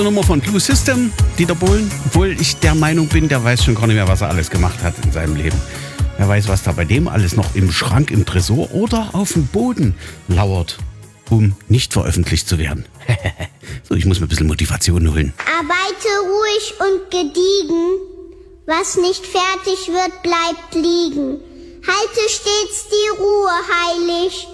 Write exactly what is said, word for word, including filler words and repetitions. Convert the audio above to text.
Nummer von Blue System, Dieter Bohlen, obwohl ich der Meinung bin, der weiß schon gar nicht mehr, was er alles gemacht hat in seinem Leben. Wer weiß, was da bei dem alles noch im Schrank, im Tresor oder auf dem Boden lauert, um nicht veröffentlicht zu werden. So, ich muss mir ein bisschen Motivation holen. Arbeite ruhig und gediegen, was nicht fertig wird, bleibt liegen. Halte stets die Ruhe heilig,